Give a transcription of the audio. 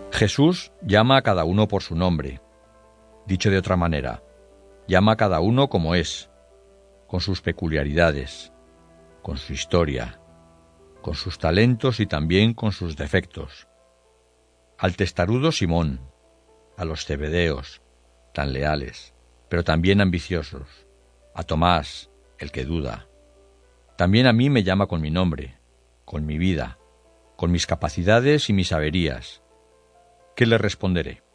Jesús llama a cada uno por su nombre. Dicho de otra manera, llama a cada uno como es, con sus peculiaridades, con su historia, con sus talentos y también con sus defectos. Al testarudo Simón, a los cebedeos, tan leales, pero también ambiciosos, a Tomás, el que duda. También a mí me llama con mi nombre, con mi vida, con mis capacidades y mis averías. ¿Qué le responderé?